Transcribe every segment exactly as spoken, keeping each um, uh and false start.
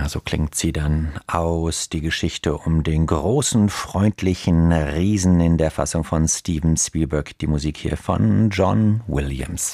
Ja, so klingt sie dann aus, die Geschichte um den großen, freundlichen Riesen in der Fassung von Steven Spielberg, die Musik hier von John Williams.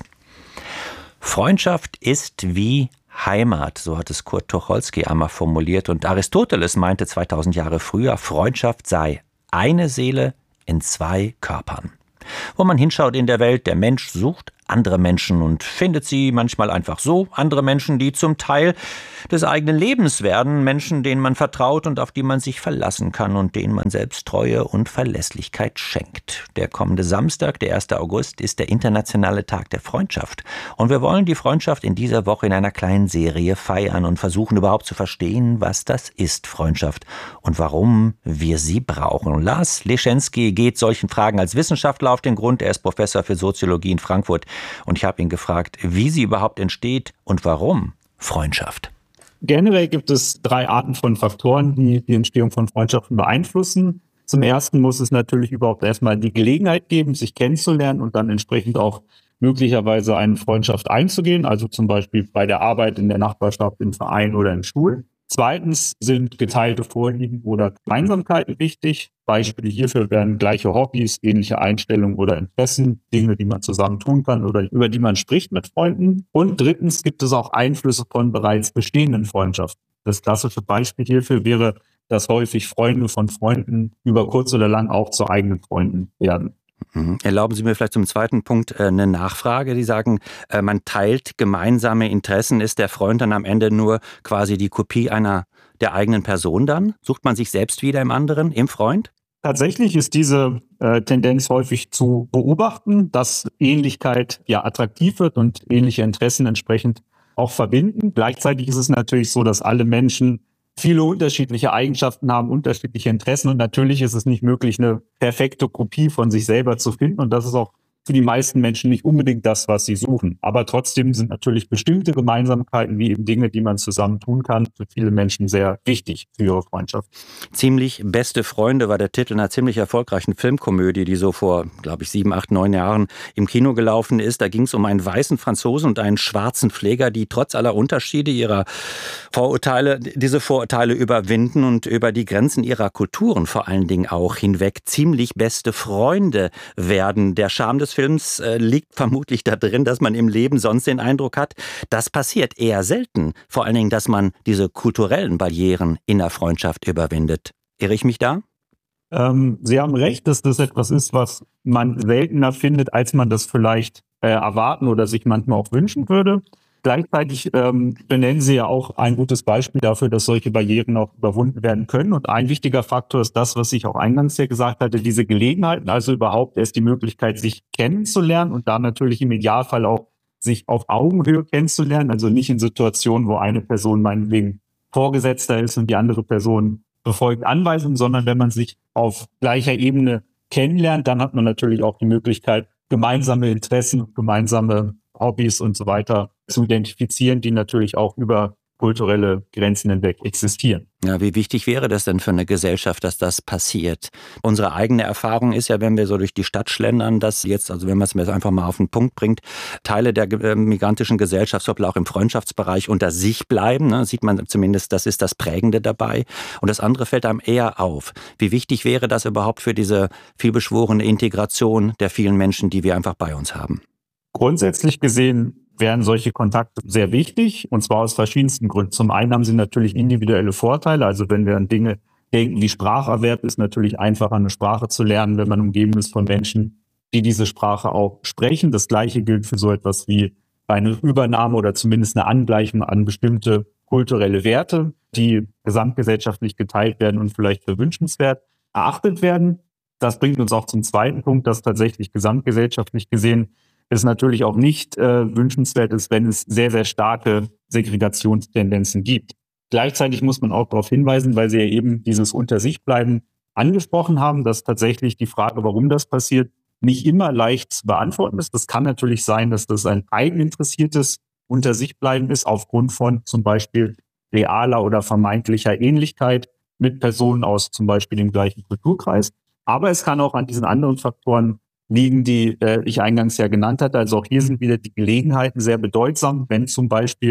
Freundschaft ist wie Heimat, so hat es Kurt Tucholsky einmal formuliert, und Aristoteles meinte zweitausend Jahre früher, Freundschaft sei eine Seele in zwei Körpern. Wo man hinschaut in der Welt, der Mensch sucht andere Menschen und findet sie manchmal einfach so, andere Menschen, die zum Teil des eigenen Lebens werden, Menschen, denen man vertraut und auf die man sich verlassen kann und denen man selbst Treue und Verlässlichkeit schenkt. Der kommende Samstag, der erste August, ist der internationale Tag der Freundschaft. Und wir wollen die Freundschaft in dieser Woche in einer kleinen Serie feiern und versuchen überhaupt zu verstehen, was das ist, Freundschaft, und warum wir sie brauchen. Lars Leschenski geht solchen Fragen als Wissenschaftler auf den Grund. Er ist Professor für Soziologie in Frankfurt. Und ich habe ihn gefragt, wie sie überhaupt entsteht und warum Freundschaft. Generell gibt es drei Arten von Faktoren, die die Entstehung von Freundschaften beeinflussen. Zum ersten muss es natürlich überhaupt erstmal die Gelegenheit geben, sich kennenzulernen und dann entsprechend auch möglicherweise eine Freundschaft einzugehen, also zum Beispiel bei der Arbeit, in der Nachbarschaft, im Verein oder in Schulen. Zweitens sind geteilte Vorlieben oder Gemeinsamkeiten wichtig. Beispiele hierfür wären gleiche Hobbys, ähnliche Einstellungen oder Interessen, Dinge, die man zusammen tun kann oder über die man spricht mit Freunden. Und drittens gibt es auch Einflüsse von bereits bestehenden Freundschaften. Das klassische Beispiel hierfür wäre, dass häufig Freunde von Freunden über kurz oder lang auch zu eigenen Freunden werden. Erlauben Sie mir vielleicht zum zweiten Punkt eine Nachfrage. Die sagen, man teilt gemeinsame Interessen. Ist der Freund dann am Ende nur quasi die Kopie einer der eigenen Person dann? Sucht man sich selbst wieder im anderen, im Freund? Tatsächlich ist diese äh, Tendenz häufig zu beobachten, dass Ähnlichkeit ja attraktiv wird und ähnliche Interessen entsprechend auch verbinden. Gleichzeitig ist es natürlich so, dass alle Menschen viele unterschiedliche Eigenschaften haben, unterschiedliche Interessen, und natürlich ist es nicht möglich, eine perfekte Kopie von sich selber zu finden, und das ist auch für die meisten Menschen nicht unbedingt das, was sie suchen. Aber trotzdem sind natürlich bestimmte Gemeinsamkeiten, wie eben Dinge, die man zusammen tun kann, für viele Menschen sehr wichtig für ihre Freundschaft. Ziemlich beste Freunde war der Titel einer ziemlich erfolgreichen Filmkomödie, die so vor, glaube ich, sieben, acht, neun Jahren im Kino gelaufen ist. Da ging es um einen weißen Franzosen und einen schwarzen Pfleger, die trotz aller Unterschiede ihrer Vorurteile, diese Vorurteile überwinden und über die Grenzen ihrer Kulturen vor allen Dingen auch hinweg ziemlich beste Freunde werden. Der Charme des Films äh, liegt vermutlich da drin, dass man im Leben sonst den Eindruck hat, das passiert eher selten. Vor allen Dingen, dass man diese kulturellen Barrieren in der Freundschaft überwindet. Irre ich mich da? Ähm, Sie haben recht, dass das etwas ist, was man seltener findet, als man das vielleicht äh, erwarten oder sich manchmal auch wünschen würde. Gleichzeitig ähm, benennen Sie ja auch ein gutes Beispiel dafür, dass solche Barrieren auch überwunden werden können. Und ein wichtiger Faktor ist das, was ich auch eingangs ja gesagt hatte, diese Gelegenheiten, also überhaupt erst die Möglichkeit, sich kennenzulernen und da natürlich im Idealfall auch sich auf Augenhöhe kennenzulernen, also nicht in Situationen, wo eine Person meinetwegen Vorgesetzter ist und die andere Person befolgt Anweisungen, sondern wenn man sich auf gleicher Ebene kennenlernt, dann hat man natürlich auch die Möglichkeit, gemeinsame Interessen, gemeinsame Hobbys und so weiter zu identifizieren, die natürlich auch über kulturelle Grenzen hinweg existieren. Ja, wie wichtig wäre das denn für eine Gesellschaft, dass das passiert? Unsere eigene Erfahrung ist ja, wenn wir so durch die Stadt schlendern, dass jetzt, also wenn man es mir einfach mal auf den Punkt bringt, Teile der äh, migrantischen Gesellschaft, auch im Freundschaftsbereich unter sich bleiben, ne, sieht man zumindest, das ist das Prägende dabei. Und das andere fällt einem eher auf. Wie wichtig wäre das überhaupt für diese vielbeschworene Integration der vielen Menschen, die wir einfach bei uns haben? Grundsätzlich gesehen wären solche Kontakte sehr wichtig, und zwar aus verschiedensten Gründen. Zum einen haben sie natürlich individuelle Vorteile, also wenn wir an Dinge denken wie Spracherwerb, ist natürlich einfacher, eine Sprache zu lernen, wenn man umgeben ist von Menschen, die diese Sprache auch sprechen. Das Gleiche gilt für so etwas wie eine Übernahme oder zumindest eine Angleichung an bestimmte kulturelle Werte, die gesamtgesellschaftlich geteilt werden und vielleicht für wünschenswert erachtet werden. Das bringt uns auch zum zweiten Punkt, dass tatsächlich gesamtgesellschaftlich gesehen es natürlich auch nicht äh, wünschenswert ist, wenn es sehr, sehr starke Segregationstendenzen gibt. Gleichzeitig muss man auch darauf hinweisen, weil Sie ja eben dieses Unter-sich-Bleiben angesprochen haben, dass tatsächlich die Frage, warum das passiert, nicht immer leicht zu beantworten ist. Das kann natürlich sein, dass das ein eigeninteressiertes Unter-sich-Bleiben ist, aufgrund von zum Beispiel realer oder vermeintlicher Ähnlichkeit mit Personen aus zum Beispiel dem gleichen Kulturkreis. Aber es kann auch an diesen anderen Faktoren liegen, die äh, ich eingangs ja genannt hatte. Also auch hier sind wieder die Gelegenheiten sehr bedeutsam, wenn zum Beispiel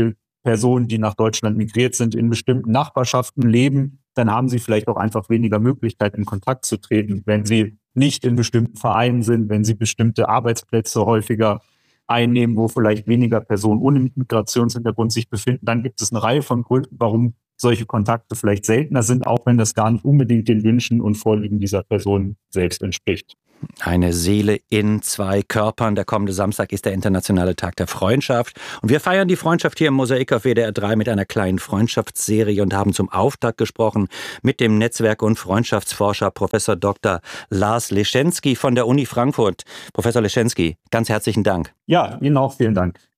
Personen, die nach Deutschland migriert sind, in bestimmten Nachbarschaften leben, dann haben sie vielleicht auch einfach weniger Möglichkeiten, in Kontakt zu treten, wenn sie nicht in bestimmten Vereinen sind, wenn sie bestimmte Arbeitsplätze häufiger einnehmen, wo vielleicht weniger Personen ohne Migrationshintergrund sich befinden. Dann gibt es eine Reihe von Gründen, warum solche Kontakte vielleicht seltener sind, auch wenn das gar nicht unbedingt den Wünschen und Vorlieben dieser Person selbst entspricht. Eine Seele in zwei Körpern. Der kommende Samstag ist der internationale Tag der Freundschaft. Und wir feiern die Freundschaft hier im Mosaik auf W D R drei mit einer kleinen Freundschaftsserie und haben zum Auftakt gesprochen mit dem Netzwerk- und Freundschaftsforscher Professor Doktor Lars Leschenski von der Uni Frankfurt. Professor Leschenski, ganz herzlichen Dank. Ja, Ihnen auch vielen Dank.